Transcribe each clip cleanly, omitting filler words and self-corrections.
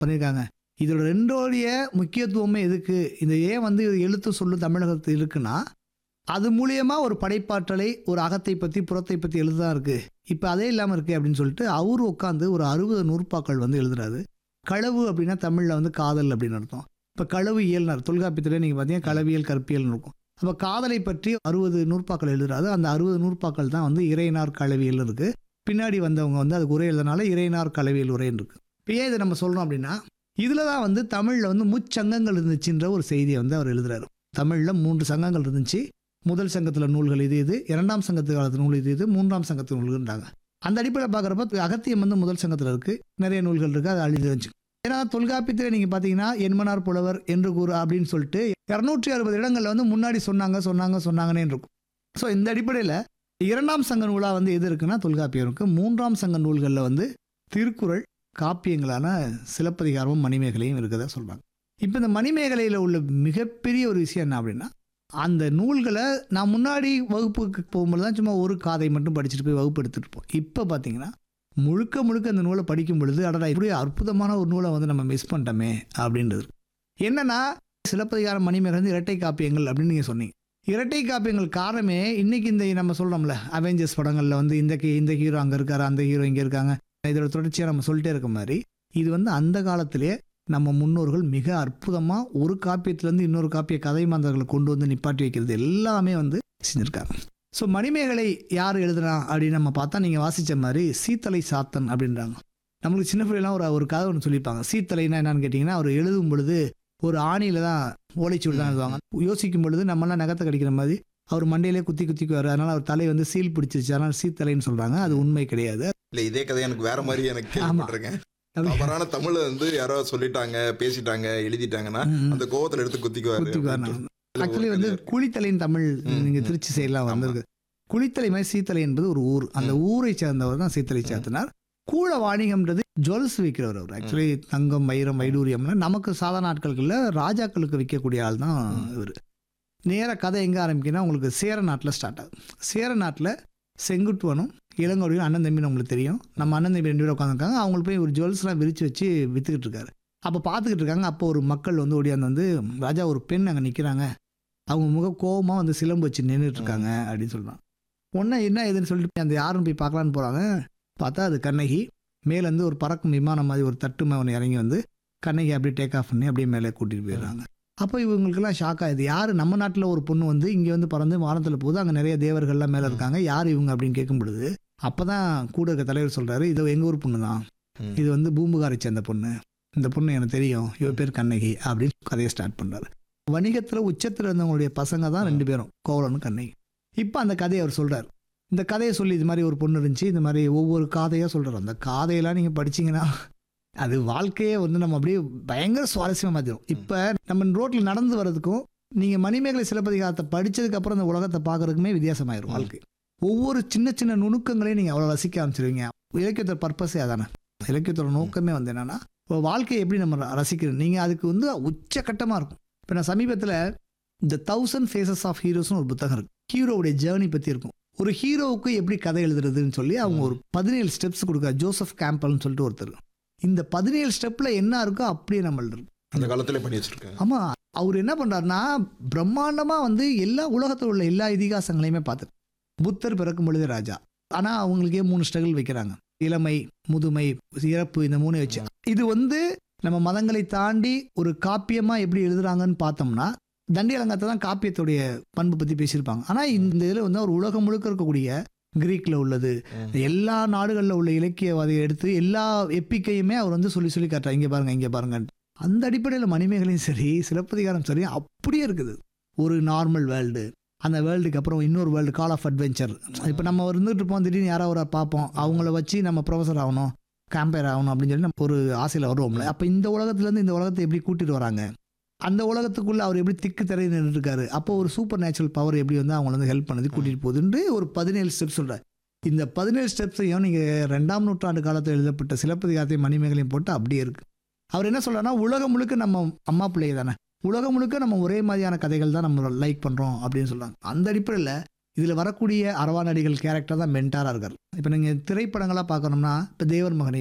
பண்ணியிருக்காங்க. இதோட 2 முக்கியத்துவமே எதுக்கு? இந்த ஏன் வந்து எழுத்து சொல்லு தமிழகத்துல இருக்குன்னா, அது மூலியமா ஒரு படைப்பாற்றலை, ஒரு அகத்தை பத்தி, புறத்தை பத்தி எழுததான் இருக்கு. இப்ப அதே இல்லாம இருக்கே அப்படின்னு சொல்லிட்டு, அவரு உட்காந்து ஒரு 60 நூற்பாக்கள் வந்து எழுதுறாரு. களவு அப்படின்னா தமிழ்ல வந்து காதல் அப்படின்னு அர்த்தம். இப்ப களவு இயல்னார் தொல்காப்பியத்திலே நீங்க பார்த்தீங்கன்னா களவியல், கற்பியல்னு இருக்கும். அப்ப காதலை பற்றி 60 நூற்பாக்கள் எழுதுறாரு. அந்த 60 நூற்பாக்கள் தான் வந்து இறையினார் களவியல்னு இருக்கு. பின்னாடி வந்தவங்க வந்து அதுக்கு உரை எழுதுனால இறையினார் களவியல் உரைன்னு இருக்கு. இப்ப ஏன் இதை நம்ம சொல்றோம் அப்படின்னா, இதுல தான் வந்து தமிழ்ல வந்து முச்சங்கங்கள் இருந்துச்சுன்ற ஒரு செய்தியை வந்து அவர் எழுதுறாரு. தமிழ்ல 3 சங்கங்கள் இருந்துச்சு. முதல் சங்கத்துல நூல்கள் இது, 2ஆம் சங்கத்து காலத்து நூல் இது, 3ஆம் சங்கத்து நூல்கள்ன்றாங்க. அந்த அடிப்படையில் பார்க்குறப்ப அகத்தியம் வந்து முதல் சங்கத்துல இருக்கு. நிறைய நூல்கள் இருக்கு. அது அழிந்து வந்துச்சு. ஏன்னா தொல்காப்பியத்திலே நீங்க பார்த்தீங்கன்னா என்மனார் புலவர் என்று கூறு அப்படின்னு சொல்லிட்டு 260 இடங்கள்ல வந்து முன்னாடி சொன்னாங்கன்னே இருக்கும். ஸோ இந்த அடிப்படையில் 2ஆம் சங்க நூலாக வந்து எது இருக்குன்னா தொல்காப்பியம் இருக்கு. 3ஆம் சங்க நூல்களில் வந்து திருக்குறள், காப்பியங்களான சிலப்பதிகாரமும் மணிமேகலையும் இருக்கதா சொல்றாங்க. இப்போ இந்த மணிமேகலையில் உள்ள மிகப்பெரிய ஒரு விஷயம் என்ன அப்படின்னா, அந்த நூல்களை நான் முன்னாடி வகுப்புக்கு போகும்போது தான் சும்மா ஒரு காதை மட்டும் படிச்சுட்டு போய் வகுப்பு எடுத்துகிட்டு இருப்போம். இப்போ பார்த்தீங்கன்னா முழுக்க அந்த நூலை படிக்கும் பொழுது அடடா இப்படி அற்புதமான ஒரு நூலை வந்து நம்ம மிஸ் பண்ணிட்டோமே அப்படின்றது. என்னன்னா சிலப்பதிகாரம், மணிமேகலை வந்து இரட்டை காப்பியங்கள் அப்படின்னு நீங்கள் சொன்னீங்க. இரட்டை காப்பியங்கள் காரணமே இன்னைக்கு இந்த நம்ம சொல்கிறோம்ல அவெஞ்சர்ஸ் படங்களில் வந்து இந்த ஹீரோ அங்கே இருக்காரு, அந்த ஹீரோ இங்கே இருக்காங்க, இதோட தொடர்ச்சியாக நம்ம சொல்லிட்டே இருக்க மாதிரி இது வந்து அந்த காலத்திலே நம்ம முன்னோர்கள் மிக அற்புதமாக ஒரு காப்பியத்திலேருந்து இன்னொரு காப்பிய கதை மாந்தர்களை கொண்டு வந்து நிப்பாட்டி வைக்கிறது எல்லாமே வந்து செஞ்சுருக்காங்க. ஸோ மணிமேகலை யார் எழுதுனா அப்படின்னு நம்ம பார்த்தா நீங்கள் வாசித்த மாதிரி சீத்தலை சாத்தன் அப்படின்றாங்க. நம்மளுக்கு சின்ன பிள்ளைலாம் ஒரு கதை ஒன்று சொல்லியிருப்பாங்க. சீத்தலைன்னா என்னன்னு கேட்டிங்கன்னா, அவர் எழுதும் பொழுது ஒரு ஆணியில் தான் ஓலைச்சுவடி தான் எழுதுவாங்க. யோசிக்கும் பொழுது நம்மளாம் நகத்தை கடிக்கிற மாதிரி அவர் மண்டையிலே குத்திக்குவார். அதனால் அவர் தலை வந்து சீல் பிடிச்சிருச்சு, அதனால் சீத்தலைன்னு சொல்கிறாங்க. அது உண்மை கிடையாது. இல்லை, இதே கதை எனக்கு வேற மாதிரி எனக்கு கேள்விப்பட்டிருக்கேன். தவறான தமிழை வந்து யாரோ சொல்லிட்டாங்க, பேசிட்டாங்க, எழுதிட்டாங்கன்னா அந்த கோவத்தில் எடுத்து குத்திக்குவார். ஆக்சுவலி வந்து குளித்தலைன்னு தமிழ் நீங்கள் திருச்சி சைடெலாம் வந்திருக்கு. குளித்தலை மாதிரி சீத்தலை என்பது ஒரு ஊர். அந்த ஊரை சேர்ந்தவர் தான் சீத்தலை சாத்தினார். கூழ வாணிகம்ன்றது ஜுவல்ஸ் விற்கிறவர். அவர் ஆக்சுவலி தங்கம், வைரம், வைடூரியம்னா நமக்கு சாதாரண நாட்களுக்குள்ள ராஜாக்களுக்கு விற்கக்கூடிய ஆள் தான் இவர். நேராக கதை எங்கே ஆரம்பிக்குன்னா உங்களுக்கு சேர நாட்டில் ஸ்டார்ட் ஆகுது. சேர நாட்டில் செங்குட்டுவனும் இளங்கோடியும் அண்ணன் தம்பின்னு உங்களுக்கு தெரியும். நம்ம அண்ணன் தம்பி 2 பேரும் உட்காந்துருக்காங்க. அவங்களுக்கு போய் ஒரு ஜுவல்ஸ்லாம் விரித்து வச்சு விற்றுக்கிட்டு இருக்காரு. அப்போ பார்த்துக்கிட்டு இருக்காங்க. அப்போ ஒரு மக்கள் வந்து ஓடியாந்து வந்து ராஜா ஒரு பெண் அங்கே நிற்கிறாங்க, அவங்க முக கோபமாக வந்து சிலம்பு வச்சு நின்றுட்டு இருக்காங்க அப்படின்னு சொல்கிறான். ஒன்றா என்ன ஏதுன்னு சொல்லிட்டு அந்த யாரும் போய் பார்க்கலான்னு போகிறாங்க. பார்த்தா அது கண்ணகி. மேலேருந்து ஒரு பறக்கும் விமானம் மாதிரி ஒரு தட்டு ஒன்று இறங்கி வந்து கண்ணகி அப்படியே டேக் ஆஃப் பண்ணி அப்படியே மேலே கூட்டிகிட்டு போயிடுறாங்க. அப்போ இவங்களுக்கெல்லாம் ஷாக் ஆகுது. யார் நம்ம நாட்டில் ஒரு பொண்ணு வந்து இங்கே வந்து பறந்து வானத்தில் போகுது, அங்கே நிறைய தேவர்கள்லாம் மேலே இருக்காங்க, யார் இவங்க அப்படின்னு கேட்கும் பொழுது அப்போ தான் கூட இருக்க தலைவர் சொல்கிறாரு, இது எங்கள் ஊர் பொண்ணு தான், இது வந்து பூம்புகாரை சேர்ந்த பொண்ணு, இந்த பொண்ணு எனக்கு தெரியும், இவ பேர் கண்ணகி அப்படின்னு கதையை ஸ்டார்ட் பண்ணுறாரு. வணிகத்தில் உச்சத்தில் இருந்தவங்களுடைய பசங்க தான் 2 பேரும், கோவலனும் கண்ணகி. இப்போ அந்த கதையை அவர் சொல்கிறார். இந்த கதையை சொல்லி இது மாதிரி ஒரு பொண்ணு இருந்துச்சு, இந்த மாதிரி ஒவ்வொரு காதையாக சொல்கிறார். அந்த காதையெல்லாம் நீங்கள் படிச்சிங்கன்னா அது வாழ்க்கையே வந்து நம்ம அப்படியே பயங்கர சுவாரஸ்யமாக மாற்றிடும். இப்போ நம்ம ரோட்டில் நடந்து வர்றதுக்கும் நீங்கள் மணிமேகலை சிலப்பதிகாரத்தை படித்ததுக்கப்புறம் அந்த உலகத்தை பார்க்குறதுக்குமே வித்தியாசமாயிரும் வாழ்க்கை. ஒவ்வொரு சின்ன நுணுக்கங்களையும் நீங்கள் அவ்வளோ ரசிக்க ஆரம்பிச்சிருவீங்க. இலக்கியத்தோட பர்பஸே அதானே. இலக்கியத்தோட நோக்கமே வந்து என்னென்னா வாழ்க்கையை எப்படி நம்ம ரசிக்கிறோம். நீங்கள் அதுக்கு வந்து உச்சக்கட்டமாக இருக்கும். இப்போ நான் சமீபத்தில் இந்த 1000 Faces of Heroesனு ஒரு புத்தகம் இருக்குது. ஹீரோவுடைய ஜேர்னி பற்றி இருக்கும். ஒரு ஹீரோவுக்கு எப்படி கதை எழுதுறதுன்னு சொல்லி அவங்க ஒரு 17 ஸ்டெப்ஸ் கொடுக்குறாரு. ஜோசப் கேம்பல்னு சொல்லிட்டு ஒருத்தர். இந்த 17 ஸ்டெப்பில் என்ன இருக்கோ அப்படியே நம்ம எழுதுறோம். அந்த காலத்திலே பண்ணி வச்சிருக்காங்க. ஆமாம், அவர் என்ன பண்ணுறாருன்னா பிரம்மாண்டமாக வந்து எல்லா உலகத்தில் உள்ள எல்லா இதிகாசங்களையுமே பார்த்துட்டு புத்தர் பிறக்கும் பொழுது ராஜா, ஆனால் அவங்களுக்கே 3 ஸ்ட்ரகிள் வைக்கிறாங்க. இளமை, முதுமை, இறப்பு, இந்த 3 வச்சு இது வந்து நம்ம மதங்களை தாண்டி ஒரு காப்பியமாக எப்படி எழுதுறாங்கன்னு பார்த்தோம்னா தண்டி அலங்காரத்தை தான் காப்பியத்துடைய பண்பு பற்றி பேசியிருப்பாங்க. ஆனால் இந்த இதில் வந்து அவர் உலகம் முழுக்க இருக்கக்கூடிய கிரீக்கில் உள்ளது, எல்லா நாடுகளில் உள்ள இலக்கியவாதியை எடுத்து எல்லா எப்பிக்கையுமே அவர் வந்து சொல்லி காட்டுறார். இங்கே பாருங்க. அந்த அடிப்படையில் மணிமேகலையும் சரி சிலப்பதிகாரம் சரி அப்படியே இருக்குது. ஒரு நார்மல் வேர்ல்டு, அந்த வேர்ல்டுக்கு அப்புறம் இன்னொரு வேர்ல்டு, கால் ஆஃப் அட்வென்ச்சர். இப்போ நம்ம இருந்துகிட்டு இருப்போம், திடீர்னு யாராவது ஒரு பார்ப்போம், அவங்கள வச்சு நம்ம ப்ரொஃபஸர் ஆகணும், கேம்பையர் ஆகணும் அப்படின்னு சொல்லி நம்ம ஒரு ஆசையில் வருவோம்ல. அப்போ இந்த உலகத்துலேருந்து இந்த உலகத்தை எப்படி கூட்டிகிட்டு வராங்க, அந்த உலகத்துக்குள்ளே அவர் எப்படி திக்கு திரை நின்றுருக்காரு, அப்போ ஒரு சூப்பர் நேச்சுரல் பவர் எப்படி வந்து அவங்கள வந்து ஹெல்ப் பண்ணது கூட்டிகிட்டு போகுதுன்னு ஒரு 17 ஸ்டெப்ஸ் சொல்கிறார். இந்த 17 ஸ்டெப்ஸையும் நீங்கள் 2ஆம் நூற்றாண்டு காலத்தில் எழுதப்பட்ட சிலப்பதிகாரத்தையும் மணிமேகலையும் போட்டு அப்படியே இருக்குது. அவர் என்ன சொல்கிறாருன்னா உலகம் முழுக்க நம்ம அம்மா பிள்ளைய தானே, உலகம் முழுக்க நம்ம ஒரே மாதிரியான கதைகள் தான் நம்ம லைக் பண்ணுறோம் அப்படின்னு சொல்கிறாங்க. அந்த அடிப்படையில் இதில் வரக்கூடிய அரவாநடிகள் கேரக்டர் தான் மென்டாராக இருக்கார். இப்போ நீங்கள் திரைப்படங்களாக பார்க்கணும்னா இப்போ தேவர் மகனையோ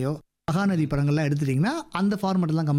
மகாநதி படங்கள்லாம் எடுத்துட்டிங்கன்னா அந்த ஃபார்மேட் தான்